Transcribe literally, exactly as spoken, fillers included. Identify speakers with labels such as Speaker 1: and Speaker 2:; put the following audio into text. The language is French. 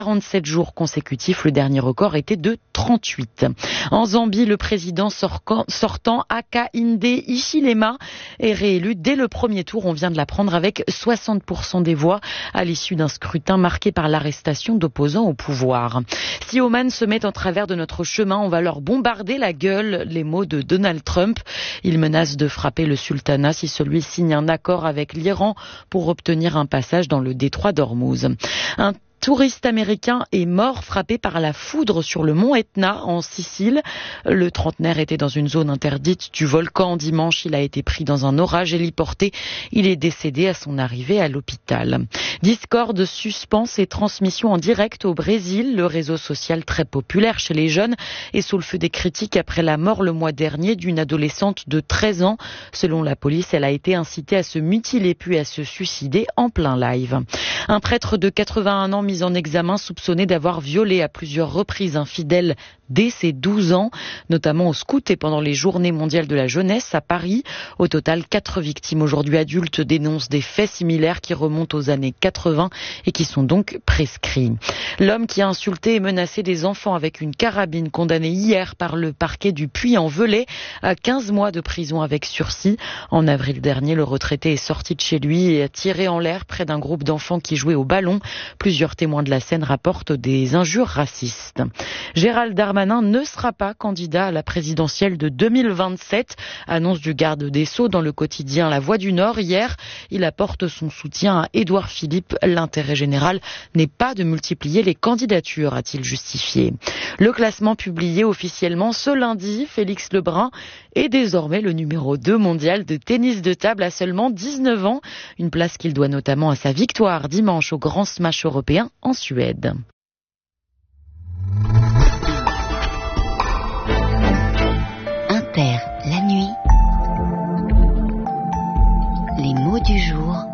Speaker 1: quarante-sept jours consécutifs, le dernier record était de trente-huit. En Zambie, le président sortant Hakainde Hichilema est réélu dès le premier tour, on vient de l'apprendre, avec soixante pour cent des voix à l'issue d'un scrutin marqué par l'arrestation d'opposants au pouvoir. Si Oman se met en travers de notre chemin, on va leur bombarder la gueule, les mots de Donald Trump. Il menace de frapper le sultanat si celui signe un accord avec l'Iran pour obtenir un passage dans le détroit d'Ormuz. Un touriste américain est mort frappé par la foudre sur le mont Etna en Sicile. Le trentenaire était dans une zone interdite du volcan dimanche. Il a été pris dans un orage héliporté. Il est décédé à son arrivée à l'hôpital. Discord suspend ses transmissions en direct au Brésil. Le réseau social très populaire chez les jeunes est sous le feu des critiques après la mort le mois dernier d'une adolescente de treize ans. Selon la police, elle a été incitée à se mutiler puis à se suicider en plein live. Un prêtre de quatre-vingt-un ans mis en examen soupçonné d'avoir violé à plusieurs reprises un fidèle dès ses douze ans, notamment au scout et pendant les journées mondiales de la jeunesse à Paris. Au total, quatre victimes aujourd'hui adultes dénoncent des faits similaires qui remontent aux années quatre-vingts et qui sont donc prescrits. L'homme qui a insulté et menacé des enfants avec une carabine, condamné hier par le parquet du Puy-en-Velay à quinze mois de prison avec sursis. En avril dernier, le retraité est sorti de chez lui et a tiré en l'air près d'un groupe d'enfants qui jouaient au ballon. Plusieurs témoins de la scène rapportent des injures racistes. Gérald Darmanin ne sera pas candidat à la présidentielle de deux mille vingt-sept, annonce du garde des Sceaux dans le quotidien La Voix du Nord. Hier, il apporte son soutien à Édouard Philippe. L'intérêt général n'est pas de multiplier les candidatures, a-t-il justifié. Le classement publié officiellement ce lundi, Félix Lebrun est désormais le numéro deux mondial de tennis de table à seulement dix-neuf ans, une place qu'il doit notamment à sa victoire dimanche au Grand Smash européen en Suède.
Speaker 2: Inter, la nuit, les mots du jour.